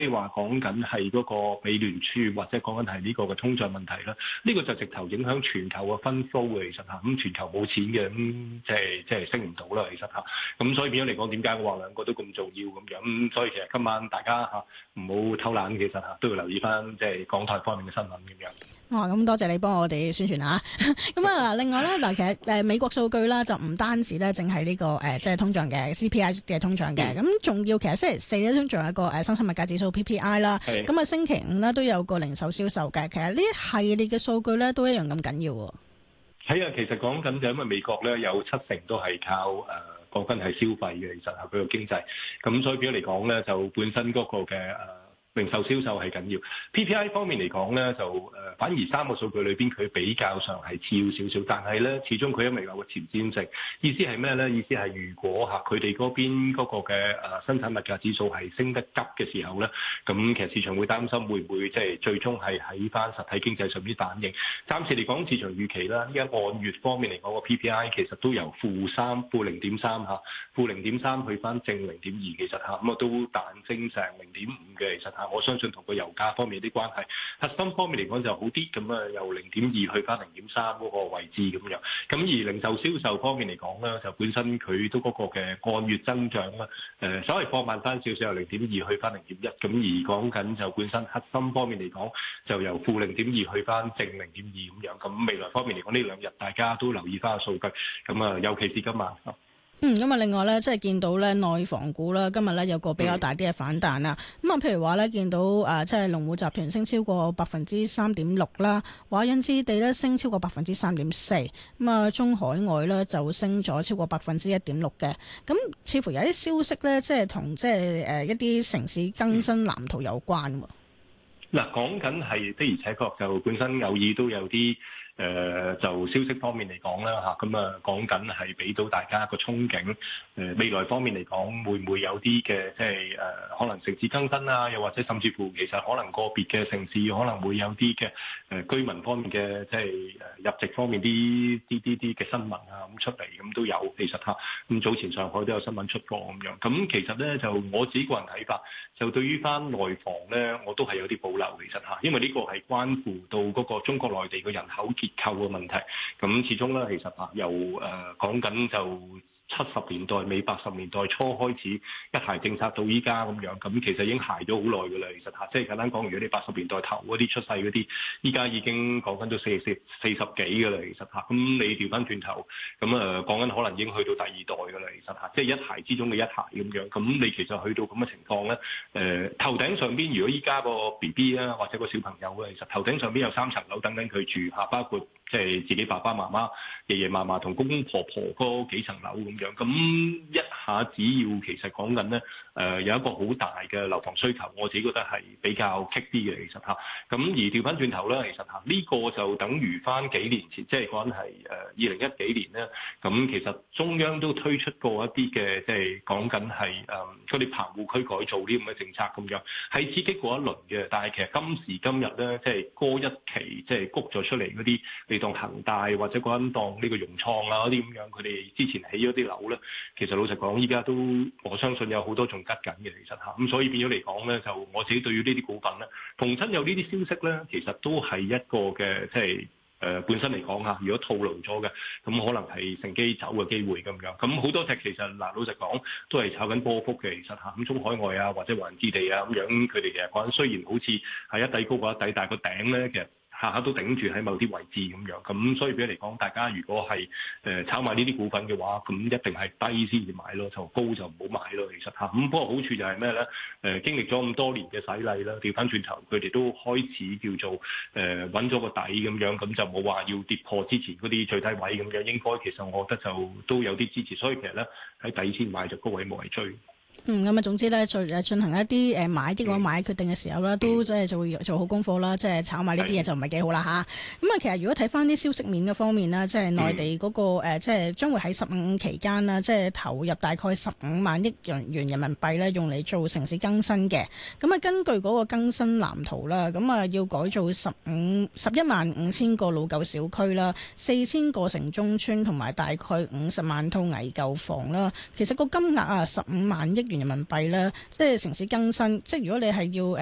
係話講緊係嗰個美聯儲或者講緊係呢個嘅通脹問題啦，呢個就直頭影響全球嘅分flow嘅，其實嚇，咁全球冇錢嘅，咁即係升唔到啦，其實嚇，咁所以變咗嚟講，點解我話兩個都咁重要咁樣？咁所以其實今晚大家嚇唔好偷懶，其實嚇都要留意翻即係港台方面嘅新聞咁樣。 咁多謝你幫我哋宣傳下。咁啊，另外咧嗱，其實美國數據啦，就唔單止咧，淨係呢個即係通脹嘅 CPI 嘅通脹嘅，咁仲要其實星期四咧，仲有一個生產物價指數 PPI 啦。咁啊，星期五咧都有個零售銷售嘅。其實呢一系列嘅數據咧，都一樣咁緊要喎。 係啊，其實講緊就因為美國咧有70%都係靠講緊係消費嘅，其實係佢個經濟。咁所以變咗嚟講咧，就本身嗰個嘅零售銷售係緊要。PPI 方面嚟講咧，就反而三個數據裏邊佢比較上係次要少少，但係咧始終佢因為有個前瞻性。意思係咩咧？意思係如果佢哋嗰邊嗰個嘅生產物價指數係升得急嘅時候咧，咁其實市場會擔心會唔會即係最終係喺翻實體經濟上邊反映。暫時嚟講，市場預期啦，依家按月方面嚟講個 PPI 其實都由-3、-0.3嚇，-0.3去翻正0.2，其實嚇咁都彈升成0.5嘅，其實我相信同個油價方面有啲關係，核心方面嚟講就好啲，咁由0.2去翻0.3嗰個位置咁樣。咁而零售銷售方面嚟講咧，就本身佢都嗰個嘅按月增長啦，稍微放慢翻少少，由0.2去翻0.1。咁而講緊就本身核心方面嚟講，就由-0.2去翻正0.2咁樣。咁未來方面嚟講，呢兩日大家都留意翻個數據。咁尤其是今晚。 咁啊，另外咧，即係見到咧內房股啦，今日咧有個比較大啲嘅反彈啦。咁啊，譬如話咧，見到即係龍湖集團升超過3.6%啦，華潤置地咧升超過3.4%，咁啊，中海外咧就升咗超過1.6%嘅。咁似乎有啲消息咧，即係同即係一啲城市更新藍圖有關喎。 嗱，講緊係的而且確就本身偶爾都有啲。就消息方面嚟講啦嚇，咁講緊係俾到大家一個憧憬。未來方面嚟講，會唔會有啲嘅即係可能城市更新啊，又或者甚至乎其實可能個別嘅城市可能會有啲嘅居民方面嘅即係入籍方面啲嘅新聞啊咁出嚟，咁都有其實嚇。咁早前上海都有新聞出過咁樣。咁其實咧就我自己個人睇法，就對於翻內房咧，我都係有啲保留其實嚇，因為呢個係關乎到嗰個中國內地嘅人口結構嘅問題，咁始終咧，其實由講緊就70年代尾80年代初開始一孩政策到依家咁樣，咁其實已經孩咗好耐㗎啦。其實即係簡單講，如果你80年代頭嗰啲出世嗰啲，依家已經講緊都40幾㗎啦。其實咁你調翻轉頭，咁講緊可能已經去到第二代㗎啦。其實即係一孩之中嘅一孩咁樣，咁你其實去到咁嘅情況咧，頭頂上邊如果依家個 BB 啊或者個小朋友咧，其實頭頂上邊有3層樓等緊佢住嚇，包括即係自己爸爸媽媽、爺爺嫲嫲同公公婆婆嗰幾層樓咁樣，咁一下子要其實講緊咧，有一個好大嘅樓房需求，我自己覺得係比較棘啲嘅其實嚇。咁而調翻轉頭咧，其實嚇呢個就等於翻幾年前，即係講緊係2010幾年咧。咁其實中央都推出過一啲嘅，即係講緊係嗰啲棚戶區改造啲咁嘅政策咁樣，係刺激過一輪嘅。但係其實今時今日咧，即係嗰一期即係谷咗出嚟嗰啲。當恒大或者嗰陣當呢個融創啊嗰啲咁樣，佢哋之前起咗啲樓咧，其實老實講，依家都我相信有好多仲吉緊嘅，其實嚇。咁所以變咗嚟講咧，就我自己對於呢啲股份咧，逢親有呢啲消息咧，其實都係一個嘅即係本身嚟講嚇，如果套路咗嘅，咁可能係乘機走嘅機會咁樣。咁好多隻其實嗱，老實講都係炒緊波幅嘅，其實嚇。咁中海外啊或者華潤置地啊咁樣，佢哋其實講緊雖然好似係一底高過一底，但係個頂咧其實下下都頂住喺某啲位置咁樣，咁所以俾嚟講，大家如果係炒賣呢啲股份嘅話，咁一定係低先至買咯，就高就唔好買咯。其實嚇，咁不過好處就係咩咧？經歷咗咁多年嘅洗禮啦，調翻轉頭，佢哋都開始叫做揾咗個底咁樣，咁就冇話要跌破之前嗰啲最低位咁樣。應該其實我覺得就都有啲支持，所以其實咧喺底先買就高位冇謂追。 咁啊，總之咧，再進行一啲買啲嘅買決定嘅時候咧，都即係就會做好功課啦。即係炒賣呢啲嘢就唔係幾好啦嚇。咁啊，其實如果睇翻啲消息面嘅方面啦，即係內地嗰個即係將會喺15期間啦，即係投入大概15萬億元人民幣咧，用嚟做城市更新嘅。咁啊，根據嗰個更新藍圖啦，咁啊要改造115000個老舊小區啦，4000個城中村同埋大概50萬套危舊房啦。其實個金額15萬億元人民幣咧，即係城市更新，即係如果你係要